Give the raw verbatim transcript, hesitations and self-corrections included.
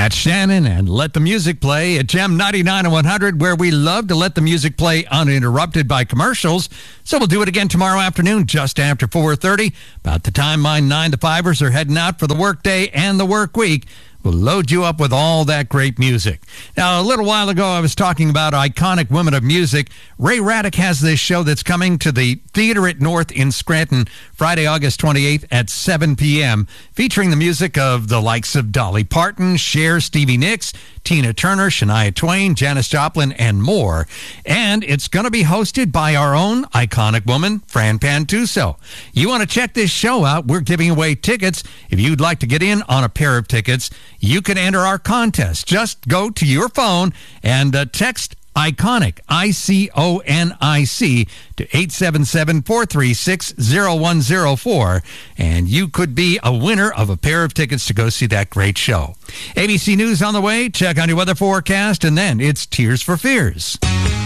That's Shannon and Let the Music Play at Gem ninety-nine and one hundred, where we love to let the music play uninterrupted by commercials. So we'll do it again tomorrow afternoon just after four thirty. About the time my nine to fivers are heading out for the work day and the work week, we'll load you up with all that great music. Now, a little while ago, I was talking about iconic women of music. Ray Raddick has this show that's coming to the Theater at North in Scranton Friday, August twenty-eighth at seven p.m., featuring the music of the likes of Dolly Parton, Cher, Stevie Nicks, Tina Turner, Shania Twain, Janis Joplin, and more. And it's going to be hosted by our own iconic woman, Fran Pantuso. You want to check this show out? We're giving away tickets. If you'd like to get in on a pair of tickets, you can enter our contest. Just go to your phone and uh, text ICONIC, I C O N I C, to eight seven seven, four three six, zero one zero four, and you could be a winner of a pair of tickets to go see that great show. A B C News on the way. Check on your weather forecast, and then it's Tears for Fears.